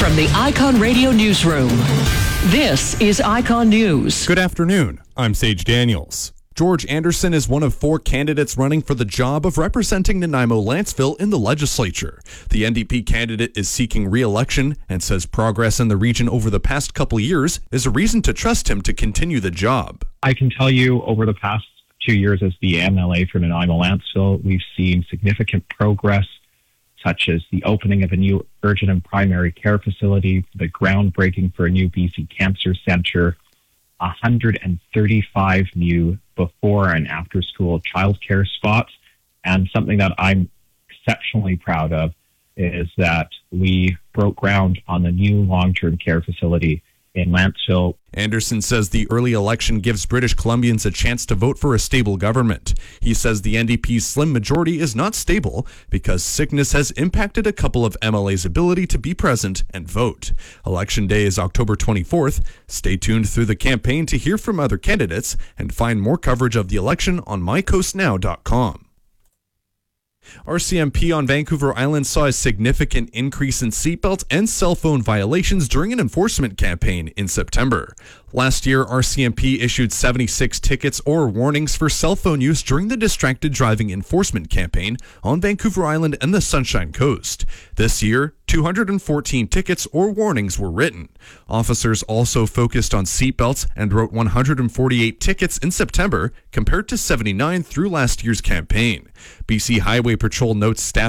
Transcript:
From the Icon Radio Newsroom, this is Icon News. Good afternoon. I'm Sage Daniels. George Anderson is one of 4 candidates running for the job of representing Nanaimo-Lantzville in the legislature. The NDP candidate is seeking re-election and says progress in the region over the past couple years is a reason to trust him to continue the job. I can tell you over the past 2 years as the MLA for Nanaimo-Lantzville, we've seen significant progress, such as the opening of a new urgent and primary care facility, the groundbreaking for a new BC Cancer Centre, 135 new before and after school childcare spots. And something that I'm exceptionally proud of is that we broke ground on the new long-term care facility in Lantzville. Anderson says the early election gives British Columbians a chance to vote for a stable government. He says the NDP's slim majority is not stable because sickness has impacted a couple of MLA's ability to be present and vote. Election day is October 24th. Stay tuned through the campaign to hear from other candidates and find more coverage of the election on mycoastnow.com. RCMP on Vancouver Island saw a significant increase in seatbelt and cell phone violations during an enforcement campaign in September. Last year, RCMP issued 76 tickets or warnings for cell phone use during the distracted driving enforcement campaign on Vancouver Island and the Sunshine Coast. This year, 214 tickets or warnings were written. Officers also focused on seatbelts and wrote 148 tickets in September compared to 79 through last year's campaign. BC Highway Patrol notes staff